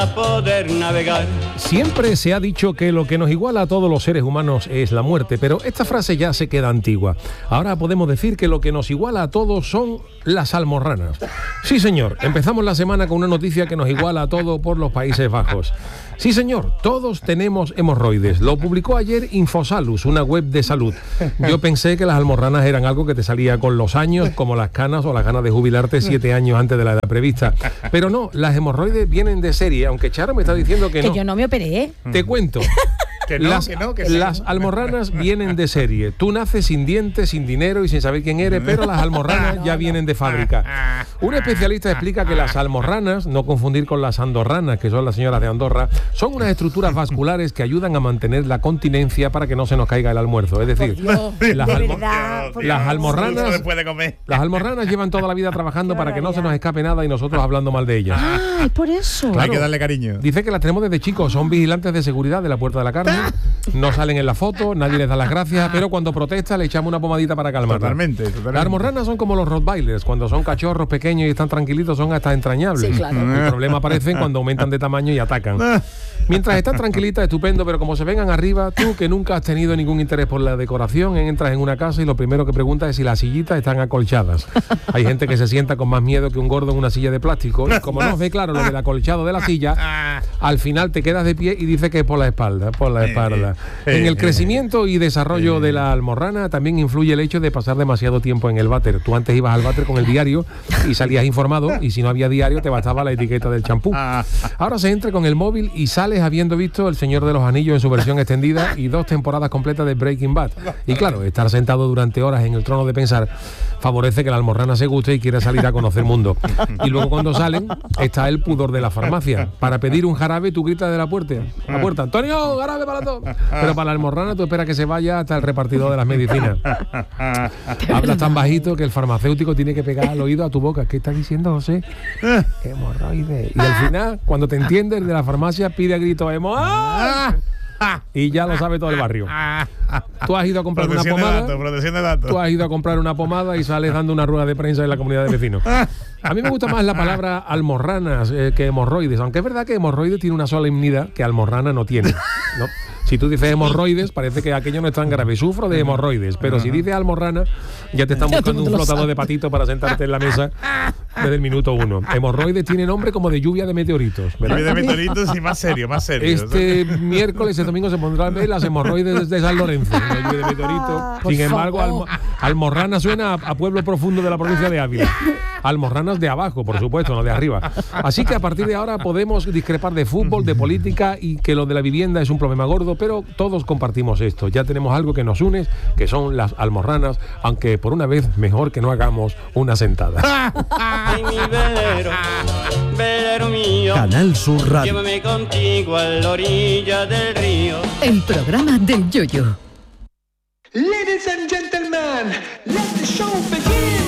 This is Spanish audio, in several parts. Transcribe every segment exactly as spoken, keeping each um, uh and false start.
poder navegar. Siempre se ha dicho que lo que nos iguala a todos los seres humanos es la muerte, pero esta frase ya se queda antigua. Ahora podemos decir que lo que nos iguala a todos son las almorranas. Sí, señor, empezamos la semana con una noticia que nos iguala a todos por los Países Bajos. Sí, señor, todos tenemos hemorroides. Lo publicó ayer Infosalus, una web de salud. Yo pensé que las almorranas eran algo que te salía con los años, como las canas o las ganas de jubilarte siete años antes de la edad prevista. Pero no, las hemorroides vienen de serie, aunque Charo me está diciendo que no. Que yo no me operé. Te cuento. Que no, las, que no, que las sí. almorranas vienen de serie. Tú naces sin dientes, sin dinero y sin saber quién eres, pero las almorranas ya vienen de fábrica. Un especialista explica que las almorranas, no confundir con las andorranas, que son las señoras de Andorra, son unas estructuras vasculares que ayudan a mantener la continencia para que no se nos caiga el almuerzo. Es decir, Dios, las, de almo- verdad, Dios, las Dios, almorranas, no se puede comer. las almorranas llevan toda la vida trabajando para que no se nos escape nada y nosotros hablando mal de ellas. Ah, es por eso. Claro. Hay que darle cariño. Dice que las tenemos desde chicos, son vigilantes de seguridad de la puerta de la carne, no salen en la foto, nadie les da las gracias, pero cuando protesta le echamos una pomadita para calmarla. Totalmente, totalmente. Las almorranas son como los rottweilers, cuando son cachorros pequeños y están tranquilitos son hasta entrañables. Sí, claro. El problema aparece cuando aumentan de tamaño y atacan. Mientras están tranquilitas, estupendo, pero como se vengan arriba, tú que nunca has tenido ningún interés por la decoración, entras en una casa y lo primero que preguntas es si las sillitas están acolchadas. Hay gente que se sienta con más miedo que un gordo en una silla de plástico y como no ve claro lo del acolchado de la silla, al final te quedas de pie y dice que es por la espalda, por la espalda. En el crecimiento y desarrollo de la almorrana también influye el hecho de pasar demasiado tiempo en el váter. Tú antes ibas al váter con el diario y salías informado y si no había diario te bastaba la etiqueta del champú. Ahora se entra con el móvil y sales habiendo visto El Señor de los Anillos en su versión extendida y dos temporadas completas de Breaking Bad. Y claro, estar sentado durante horas en el trono de pensar favorece que la almorrana se guste y quiera salir a conocer mundo. Y luego cuando salen está el pudor de la farmacia. Para pedir un jarabe tú gritas de la puerta, la puerta, Antonio, jarabe para todos. Pero para la almorrana tú esperas que se vaya hasta el repartidor de las medicinas. Hablas tan bajito que el farmacéutico tiene que pegar al oído a tu boca. ¿Qué está diciendo, José? Hemorroides. Y al final, cuando te entiendes, el de la farmacia pide a grito hemorroides. Y ya lo sabe todo el barrio. Tú has ido a comprar Protección una de pomada. datos, protección de datos. Tú has ido a comprar una pomada y sales dando una rueda de prensa en la comunidad de vecinos. A mí me gusta más la palabra almorranas eh, que hemorroides, aunque es verdad que hemorroides tiene una solemnidad que almorrana no tiene, ¿no? Si tú dices hemorroides, parece que aquello no es tan grave. Sufro de hemorroides, pero si dices almorrana, ya te están Ya buscando todo un lo flotador sabe. de patito para sentarte en la mesa desde el minuto uno. Hemorroides tiene nombre como de lluvia de meteoritos, ¿verdad? Lluvia de meteoritos y más serio, más serio. Este miércoles, este domingo se pondrán a ver las hemorroides de San Lorenzo, una lluvia de meteoritos. Por Sin embargo, favor. almo- almorrana suena a, a pueblo profundo de la provincia de Ávila. Almorranas de abajo, por supuesto, no de arriba. Así que a partir de ahora podemos discrepar de fútbol, de política y que lo de la vivienda es un problema gordo, pero todos compartimos esto. Ya tenemos algo que nos une, que son las almorranas, aunque por una vez mejor que no hagamos una sentada. Ay, mi velero, velero mío, Canal Sur Radio. llévame contigo a la orilla del río. El programa del Yoyo. Ladies and gentlemen, let the show begin.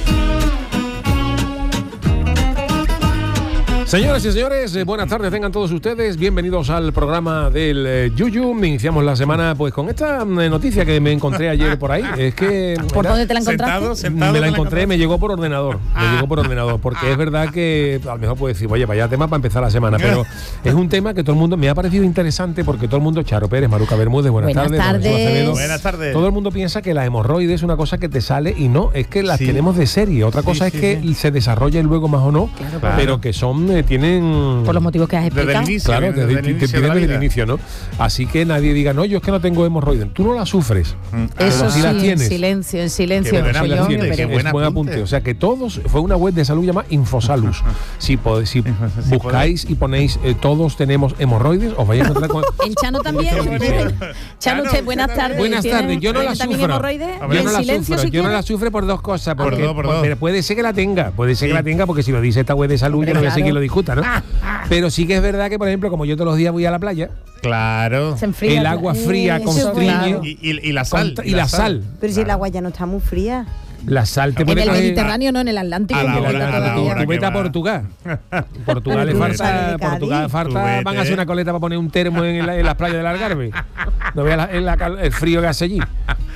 Señoras y señores, eh, buenas tardes tengan todos ustedes, bienvenidos al programa del eh, Yuyu. Iniciamos la semana pues con esta eh, noticia que me encontré ayer por ahí. Es que ¿Por era- dónde te la encontraste? Sentado, sentado. me la te encontré, me llegó por ordenador, me llegó por ordenador, porque es verdad que a lo mejor puedo decir, oye, vaya tema para empezar la semana, pero es un tema que todo el mundo me ha parecido interesante porque todo el mundo, Charo Pérez, Maruca Bermúdez, buenas, Buenas tardes, tardes. Marisol Acevedo, Buenas tardes. todo el mundo piensa que la hemorroide es una cosa que te sale y no, es que las Sí. tenemos de serie. Otra cosa Sí, es sí, que sí. se desarrollen luego más o no, claro. pero que son, eh, tienen... Por los motivos que has Desde el explicado. inicio. Claro, desde desde, el te- inicio te de la desde el vida. inicio, ¿no? Así que nadie diga, no, yo es que no tengo hemorroides. Tú no las sufres. Eso Pero sí sí, las en tienes. silencio, en silencio. Qué buena Soy Sí las yo, apunte, me tienes, qué veré. buen es buen apunte. apunte. O sea que todos, fue una web de salud llamada Infosalus. Si, po- si buscáis y ponéis eh, todos tenemos hemorroides, os vais a encontrar con... En Chano también. Qué bonito. Chano, usted, buenas tardes. Buenas ¿Tiene- tardes, yo no tiene la también sufro. hemorroides? A ver, Yo ¿En no la silencio sufro, si yo no quiere? la sufro por dos cosas, Por porque dos, por dos. pero puede ser que la tenga, puede ser Sí. que la tenga, porque si lo dice esta web de salud, yo no voy a Claro. seguir lo discuta, ¿no? Pero sí que es verdad que, por ejemplo, como yo todos los días voy a la playa, Claro. Se enfría. el agua fría Eh, constriñe claro. Y, y- y la sal. contra- y la sal. Pero si el agua ya no está muy fría. La sal te En pone el coger- Mediterráneo, no, en el Atlántico. A la que hora, está a la todavía. hora. Tú vete que a va. Portugal. Portugal le Tú falta, vete. Portugal Tú falta, vete. van a hacer una coleta para poner un termo en, la- en las playas del Algarve. No veas la- en la cal- el frío que hace allí.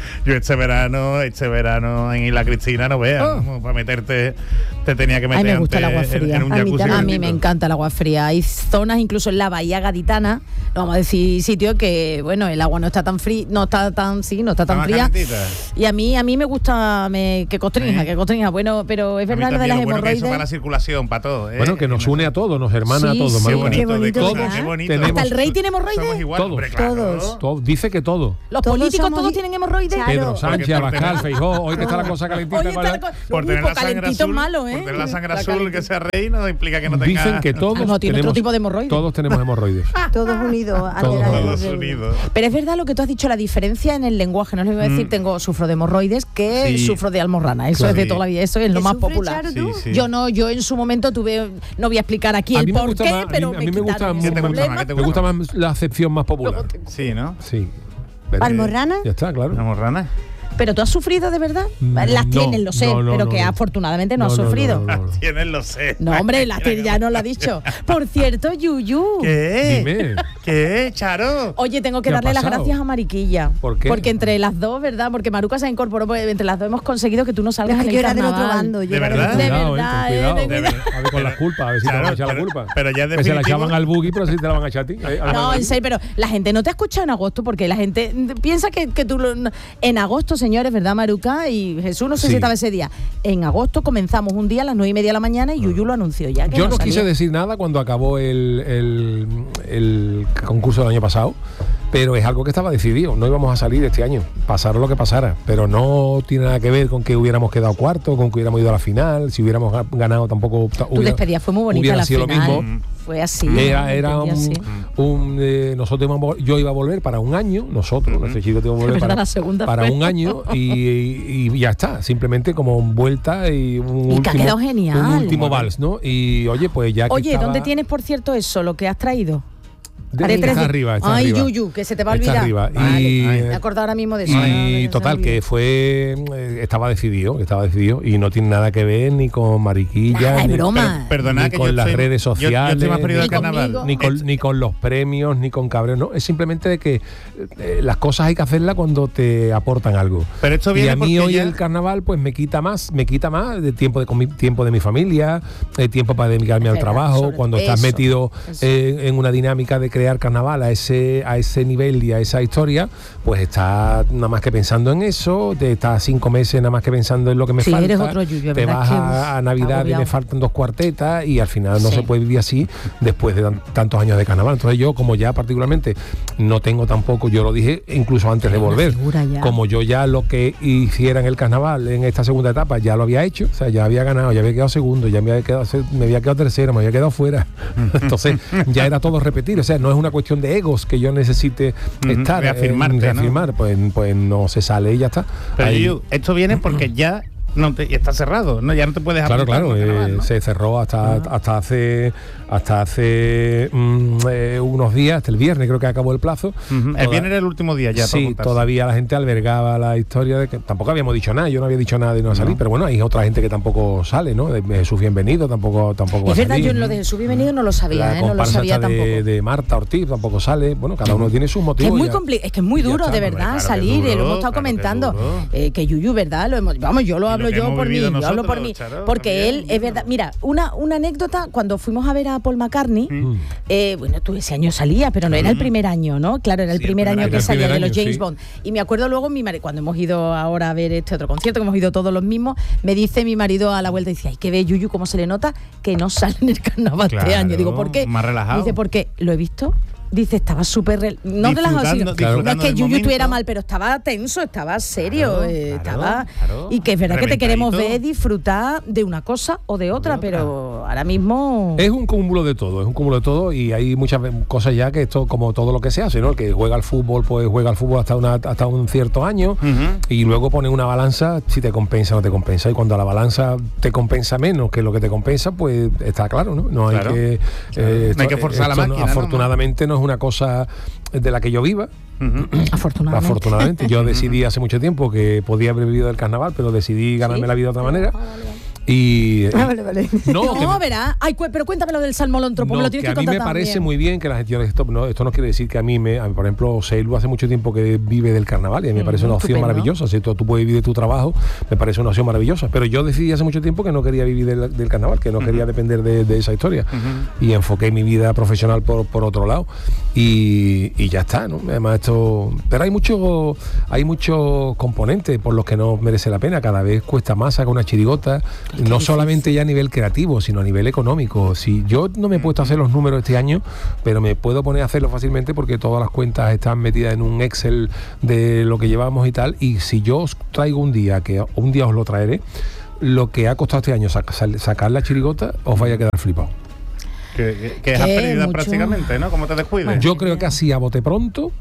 yo este verano, este verano en Isla Cristina, no veas, Ah. como para meterte, te tenía que meter Ay, me gusta el antes agua en- fría. en un A mí jacuzzi también. A mí calentito. me encanta el agua fría. Hay zonas, incluso en la bahía gaditana, no vamos a decir sitio que, bueno, el agua no está tan fría, no está tan, sí, no está tan ¿Está más fría. calentita? Y a mí, a mí me gusta me, que costrinja, Sí. que costrinja. Bueno, pero es A mí verdad lo de también, las lo bueno que eso para la hemorroides. circulación, para todo. ¿eh? Bueno, que nos une a todos, nos hermana Sí, a todos. sí. Qué Maruca. bonito, Qué bonito, de cosas, ¿verdad? qué bonito. Tenemos- ¿Hasta el rey tiene Somos hemorroides? igual, Todos. hombre, claro. Todos. Todo- dice que todo. Los Todos políticos somos todos i- tienen hemorroides. Claro. Pedro Sánchez, Porque por Abascal, tener- Feijóo, hoy que está la cosa calentita. Hoy está para- la co- Por tener Uh, la sangre calentito azul, malo, ¿eh? por tener la sangre La azul calentita. que sea rey no implica que no tenga. Dicen que todos Ah, no, tiene otro tenemos, tipo de hemorroides. todos tenemos hemorroides. Todos unidos. a Todos ver, a ver, unidos. Todos a ver. unidos. Pero es verdad lo que tú has dicho, la diferencia en el lenguaje. No les voy a decir, Mm. tengo sufro de hemorroides que Sí. sufro de almorrana. Eso Claro. es de toda la vida, eso es lo ¿Qué más sufre, popular. Charo, Sí, tú? sí. Yo no, yo en su momento tuve, no voy a explicar aquí A el mí me por gusta qué, más, a mí- pero a mí me me gusta quitaron más- ese ¿Qué te gusta más? problema. ¿Qué te Me gusta más la acepción más popular. Sí, ¿no? Sí. ¿Almorrana? Ya está, claro. Una morrana. Pero tú has sufrido de verdad. Mm, Las no, tienes, lo sé, no, no, pero no, que no. afortunadamente no, has No, no, sufrido. no, no, no. Tienes, lo sé. No, hombre, la que ya no lo ha dicho. Por cierto, Yuyu. ¿Qué? Dime. ¿Qué, Charo? Oye, tengo que ¿Qué ha darle las pasado? gracias a Mariquilla. ¿Por qué? Porque entre las dos, ¿verdad? Porque Maruca se ha incorporado, pues, entre las dos hemos conseguido que tú no salgas Ay, en yo el era del otro carnaval. bando. Yo ¿De era del verdad? otro De Cuidado, verdad, eh, eh, ten de cuidado. verdad. A ver con las culpas, a ver si te Claro, van a echar la pero- culpa. pero ya es Que se la definitivo. echaban al buggy, pero si te la van a echar a ti. Ahí- ahí- No, ahí- en serio, pero la gente no te ha escuchado en agosto porque la gente piensa que, que tú... lo- En agosto, señores, ¿verdad, Maruca? Y Jesús, no sé Sí. si estaba ese día. En agosto comenzamos un día a las nueve y media de la mañana y Yuyu lo anunció ya. que Yo no salía. quise decir nada cuando acabó el, el, el concurso del año pasado, pero es algo que estaba decidido. No íbamos a salir este año, pasara lo que pasara, pero no tiene nada que ver con que hubiéramos quedado cuarto, con que hubiéramos ido a la final. Si hubiéramos ga- ganado tampoco ta- Tu hubiera- despedida fue muy bonita, hubiera la sido final. lo mismo. Fue así. Era, era un, entendí así. un, eh, nosotros íbamos, yo iba a volver para un año, nosotros, nuestro chico iba a volver Es verdad, para, la segunda para fue. un año y, y ya está, simplemente como vuelta y un Y que ha último, quedado genial. un último vals, ¿no? Y oye, pues ya que Oye, estaba- ¿dónde tienes, por cierto, eso, lo que has traído? De- De está tres- arriba, está Ay, arriba. Yuyu, que se te va a Está olvidar. arriba. Vale, Y- me he acordado ahora mismo de eso. Y Ay, total, se me que fue eh, estaba decidido, que estaba decidido y no tiene nada que ver ni con mariquilla, Nada, es ni, broma. Pero- perdona ni que con yo las estoy- redes yo- yo estoy sociales, más perdido del ni, carnaval. ni con, ni con los premios, ni con cabreos, no, es simplemente de que eh, las cosas hay que hacerlas cuando te aportan algo. Pero esto y viene a mí porque hoy ya- el carnaval pues me quita más, me quita más de tiempo de con mi, tiempo de mi familia, eh, tiempo para dedicarme al Verdad, trabajo, sobre- cuando estás eso, metido eso. eh, en una dinámica de crear carnaval a ese a ese nivel y a esa historia, pues estás nada más que pensando en eso, te estás cinco meses nada más que pensando en lo que me Sí, falta. eres otro Yuyu, te ¿verdad? vas Que, a, uf, a Navidad y agobiado. me faltan dos cuartetas y al final no Sí. se puede vivir así después de tan- tantos años de carnaval. Entonces yo, como ya particularmente no tengo tampoco, yo lo dije incluso antes de Una volver, figura ya. como yo ya lo que hiciera en el carnaval en esta segunda etapa ya lo había hecho, o sea, ya había ganado, ya había quedado segundo, ya me había quedado, se- me había quedado tercero, me había quedado fuera. Entonces ya era todo repetir, o sea, no es una cuestión de egos que yo necesite Ujú, estar, reafirmarte, eh, ¿no? reafirmar, pues, pues no se sale y ya está. Pero Ahí- Yuyu, esto viene porque ya no te, y está cerrado, ¿no? Ya no te puedes Claro, apuntar claro, al eh, carnaval, ¿no? se cerró hasta, hasta hace hasta hace mm, eh, unos días, hasta el viernes creo que acabó el plazo. Ujú, El Toda- viernes era el último día ya para Sí, apuntarse. todavía la gente albergaba la historia de que tampoco habíamos dicho nada, yo no había dicho nada de no salir, No. pero bueno, hay otra gente que tampoco sale, ¿no? De Jesús Bienvenido tampoco tampoco va Es a verdad, salir. yo en lo de Jesús Bienvenido no lo sabía, La ¿eh? No lo comparsa sabía esta tampoco. de, de Marta Ortiz tampoco sale. Bueno, cada uno tiene sus Que motivos. es muy ya. compli- es que es muy Ya duro, está, de hombre, verdad, claro que salir, es eh, lo hemos duro, estado claro que es comentando. duro. Eh, que Yuyu, ¿verdad? Lo hemos- vamos, yo lo Y lo hablo que yo hemos por mí, vivido yo hablo por nosotros, mí. Charo, Porque él, también. es verdad, mira, una, una anécdota, cuando fuimos a ver a Paul McCartney, Mm. eh, bueno, tú ese año salía, pero no era el primer año, ¿no? Claro, era el Sí, el primer primer año año. que El salía primer de los año, James sí. Bond. Y me acuerdo luego, mi marido, cuando hemos ido ahora a ver este otro concierto, que hemos ido todos los mismos, me dice mi marido a la vuelta, dice, ay, que ve Yuyu cómo se le nota que no sale en el carnaval este Claro, año. Digo, ¿por qué? más relajado. Dice, porque lo he visto. Dice, estaba súper... rel- No relajado, sino... Disfrutando- Claro. No es disfrutando que del Yuyu momento. estuviera mal, pero estaba tenso, estaba serio, Claro, eh, claro, estaba... claro. Y que es verdad que te queremos Reventadito. ver disfrutar de una cosa o de otra, De otra. pero ahora mismo... Es un cúmulo de todo, es un cúmulo de todo y hay muchas ve- cosas ya que esto, como todo lo que se hace, ¿no? El que juega al fútbol, pues juega al fútbol hasta una hasta un cierto año Ujú. y luego pone una balanza si te compensa o no te compensa. Y cuando la balanza te compensa menos que lo que te compensa, pues está claro, ¿no? No hay Claro, que claro. No hay que forzar la esto no- máquina, ¿no? afortunadamente no es una cosa de la que yo viva. Ujú. Afortunadamente. Afortunadamente, yo decidí hace mucho tiempo que podía haber vivido del carnaval, pero decidí ganarme ¿Sí? la vida de otra manera. Y Ah, vale, vale. no, que No, me- verá. Ay, cu- pero cuéntame lo del salmolontropo, me no, lo tienes que que, a mí contar me parece también. muy bien que la gente esto no, esto no quiere decir que a mí me a mí, por ejemplo, Seilu hace mucho tiempo que vive del carnaval y a mí me parece una opción estupendo. maravillosa. Si tú, tú puedes vivir de tu trabajo, me parece una opción maravillosa. Pero yo decidí hace mucho tiempo que no quería vivir del, del carnaval, que no quería depender de, de esa historia. Y enfoqué mi vida profesional por, por otro lado. Y, y ya está, ¿no? Además esto. Pero hay mucho, hay muchos componentes por los que no merece la pena. Cada vez cuesta más sacar una chirigota, no solamente ya a nivel creativo, sino a nivel económico. Si yo no me he puesto a hacer los números este año, pero me puedo poner a hacerlo fácilmente porque todas las cuentas están metidas en un Excel de lo que llevamos y tal. Y si yo os traigo un día, que un día os lo traeré, lo que ha costado este año saca- sal- sacar la chirigota, os vaya a quedar flipado. Que, que, que es a ¿Qué? pérdida Mucho. prácticamente, ¿no? Como te descuides. Yo creo que así a bote pronto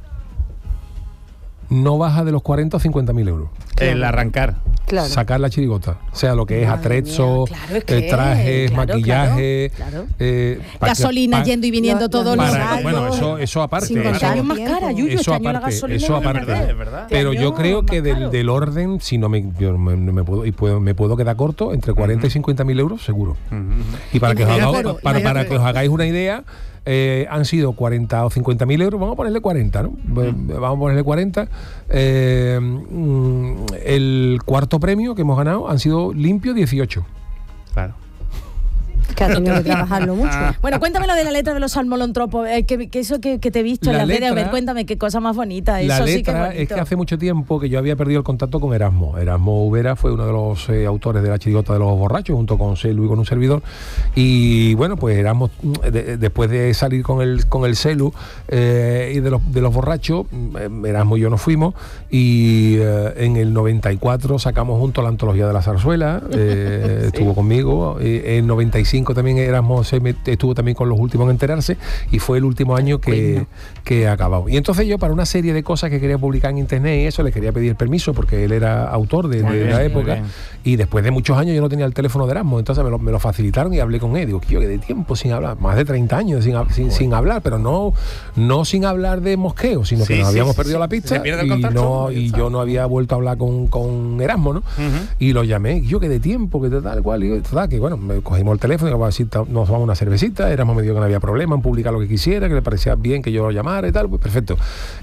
no baja de los cuarenta o cincuenta mil euros. El arrancar. Claro. Sacar la chirigota, sea lo que es Madre atrezzo, mía, claro, es eh, que, trajes, claro, maquillaje, claro, claro. eh, pa- Gasolina pa- yendo y viniendo Los- todos los los para- años. bueno, eso, eso aparte. Sin eso- Este año es más Tiempo. cara, Yuyu, Eso este año la aparte, gasolina eso es más aparte. cara. Es verdad. Pero Este yo año creo que más del, caro. del orden, si no me, yo me, me puedo, y puedo, me puedo quedar corto, entre cuarenta y cincuenta mil euros, seguro. Y para, que os, Imagínate, haga- para, para imagínate. que os hagáis una idea, eh, han sido cuarenta o cincuenta mil euros, vamos a ponerle cuarenta, ¿no? Vamos a ponerle cuarenta. Eh, mm, el cuarto premio que hemos ganado han sido limpio dieciocho. Claro. Que ha tenido que trabajarlo mucho. Bueno, cuéntame lo de la letra de los salmolontropos, eh, que, que eso que, que te he visto en La las redes, a ver, letra- cuéntame qué cosa más bonita, La eso sí que letra es es, bonito. que hace mucho tiempo que yo había perdido el contacto con Erasmo. Erasmo Ubera fue uno de los eh, autores de La chirigota de los borrachos, junto con Celu y con un servidor. Y bueno, pues Erasmo, de- de- después de salir con el con el Celu eh, y de los, de los borrachos, eh, Erasmo y yo nos fuimos y eh, en el noventa y cuatro sacamos juntos la antología de la zarzuela, eh, estuvo conmigo. Eh, en noventa y cinco también Erasmo se met- estuvo también con los últimos en enterarse y fue el último año que, que ha acabado. Y entonces yo, para una serie de cosas que quería publicar en internet y eso, le quería pedir permiso porque él era autor de, Muy de bien, la muy época. bien. Y después de muchos años yo no tenía el teléfono de Erasmo, entonces me lo, me lo facilitaron y hablé con él. Digo, tío, que de tiempo sin hablar, más de treinta años sin, hab- sin, sin hablar, pero no, no sin hablar de mosqueo, sino que Sí, nos sí, habíamos sí, perdido sí. la pista Se pierde el y, contacto, no, ya y está. yo no había vuelto a hablar con, con Erasmo, ¿no? Y lo llamé, y yo que de tiempo, que de tal cual, y total, que bueno, me cogimos el teléfono y digo, a ver si ta- nos tomamos una cervecita. Erasmo me dijo que no había problema en publicar lo que quisiera, que le parecía bien que yo lo llamara y tal, pues perfecto.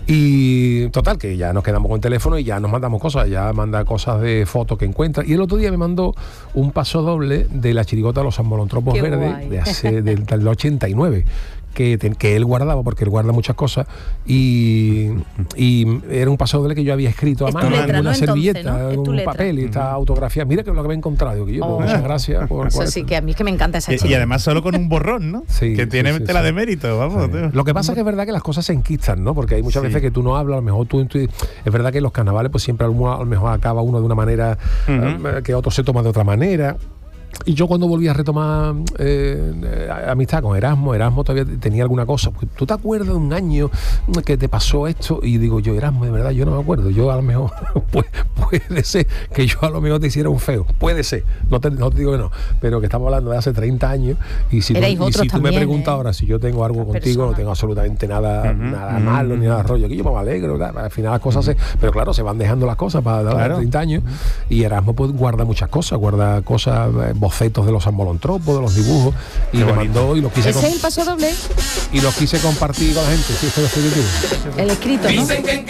Y total, que ya nos quedamos con el teléfono y ya nos mandamos cosas, ya manda cosas de fotos que encuentra. Y el otro día me mandó un paso doble de La chirigota de los Salmolontropos Qué Verdes guay. de hace, del, del ochenta y nueve. Que, te- que él guardaba, porque él guarda muchas cosas, y, y era un paso doble que yo había escrito a Es tu mano en letra, una ¿no? Entonces, servilleta, ¿no? Es en tu un letra. papel, y está autografía. Mira que lo que me he encontrado. Digo, que yo, Oh. muchas gracias por, Eso por sí, esto. que a mí es que me encanta esa Y, chica. y además solo con un borrón, ¿no? Sí, que sí, tiene sí, tela sí. de mérito, vamos. Sí. tío. Lo que pasa es que es verdad que las cosas se enquistan, ¿no? Porque hay muchas Sí. veces que tú no hablas, a lo mejor tú, tú- es verdad que en los carnavales pues siempre a lo a lo mejor acaba uno de una manera Ujú. eh, que otro se toma de otra manera. Y yo cuando volví a retomar eh, eh, amistad con Erasmo, Erasmo todavía tenía alguna cosa. Pues, ¿tú te acuerdas de un año que te pasó esto? Y digo yo, Erasmo, de verdad, yo no me acuerdo. Yo a lo mejor, puede, puede ser que yo a lo mejor te hiciera un feo. Puede ser, no te, no te digo que no. Pero que estamos hablando de hace treinta años. Y si tú, Erais y otros si tú me también, preguntas ¿eh? ahora si yo tengo algo Una contigo, no persona. tengo absolutamente nada, Ujú, nada ujú, malo ni ujú. nada rollo. Aquí yo me alegro, tal. Al final las cosas se... Pero claro, se van dejando las cosas para dar Claro. treinta años. Y Erasmo pues, guarda muchas cosas, guarda cosas, eh, bocetos de los Salmolontropos, de los dibujos, y Qué me bonito. mandó y los quise Ese com- es el paso doble, y los quise compartir con la gente. Sí, esto es definitivo. el escrito, ¿no?